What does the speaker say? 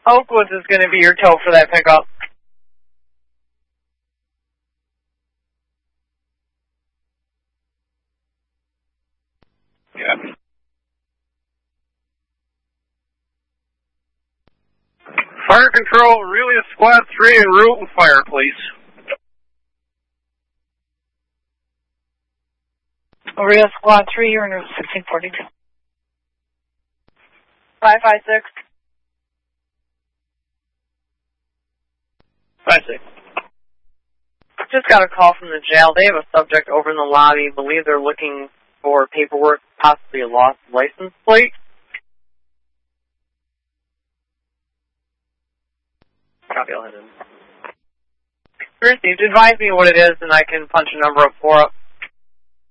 Oakwoods is going to be your tow for that pickup. Yeah. Fire Control, Aurelia Squad 3 en route and fire, please. Aurelia Squad 3, you're in route 1642. 556. 56. Just got a call from the jail. They have a subject over in the lobby. Believe they're looking for paperwork, possibly a lost license plate. Copy, I'll head in. Received. Advise me what it is, and I can punch a number up for it.